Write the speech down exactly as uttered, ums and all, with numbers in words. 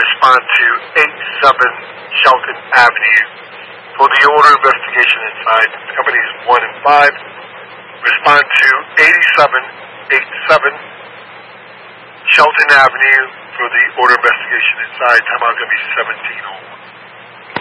respond to eight seven Shelton Avenue for the order investigation inside. Companies one and five. Respond to eighty-seven eighty-seven Shelton Avenue for the order investigation inside. Timeout going to be seventeen oh one.